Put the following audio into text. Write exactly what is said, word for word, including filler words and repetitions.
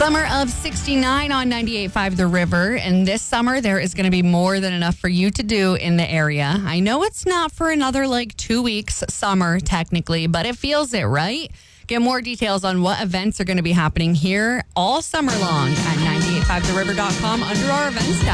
Summer of sixty-nine on ninety-eight point five The River. And this summer, there is going to be more than enough for you to do in the area. I know it's not for another like two weeks summer, technically, but it feels it, right? Get more details on what events are going to be happening here all summer long at ninety-eight point five the river dot com under our events tab.